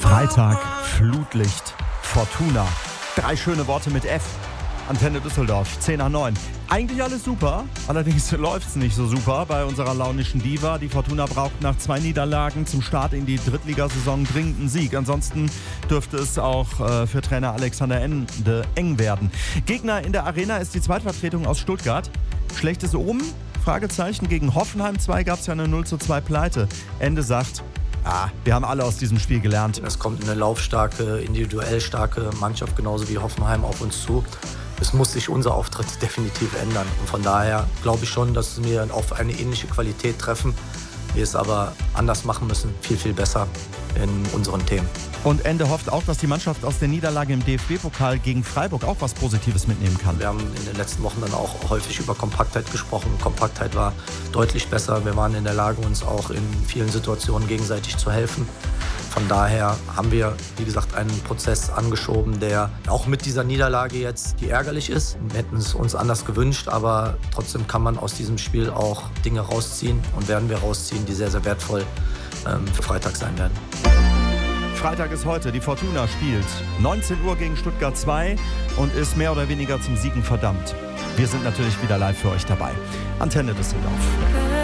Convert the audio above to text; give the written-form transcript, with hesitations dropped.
Freitag, Flutlicht, Fortuna. 3 schöne Worte mit F. Antenne Düsseldorf, 10:09. Eigentlich alles super, allerdings läuft's nicht so super bei unserer launischen Diva. Die Fortuna braucht nach 2 Niederlagen zum Start in die Drittligasaison dringend einen Sieg. Ansonsten dürfte es auch für Trainer Alexander Ende eng werden. Gegner in der Arena ist die Zweitvertretung aus Stuttgart. Schlechtes Omen? Fragezeichen. Gegen Hoffenheim 2 gab es ja eine 0:2 Pleite. Ende sagt, wir haben alle aus diesem Spiel gelernt. Es kommt eine laufstarke, individuell starke Mannschaft, genauso wie Hoffenheim, auf uns zu. Es muss sich unser Auftritt definitiv ändern. Und von daher glaube ich schon, dass wir auf eine ähnliche Qualität treffen. Wir es aber anders machen müssen, viel, viel besser in unseren Themen. Und Ende hofft auch, dass die Mannschaft aus der Niederlage im DFB-Pokal gegen Freiburg auch was Positives mitnehmen kann. Wir haben in den letzten Wochen dann auch häufig über Kompaktheit gesprochen. Kompaktheit war deutlich besser. Wir waren in der Lage, uns auch in vielen Situationen gegenseitig zu helfen. Von daher haben wir, wie gesagt, einen Prozess angeschoben, der auch mit dieser Niederlage jetzt, die ärgerlich ist. Wir hätten es uns anders gewünscht, aber trotzdem kann man aus diesem Spiel auch Dinge rausziehen und werden wir rausziehen, die sehr, sehr wertvoll für Freitag sein werden. Freitag ist heute, die Fortuna spielt 19 Uhr gegen Stuttgart 2 und ist mehr oder weniger zum Siegen verdammt. Wir sind natürlich wieder live für euch dabei. Antenne Düsseldorf.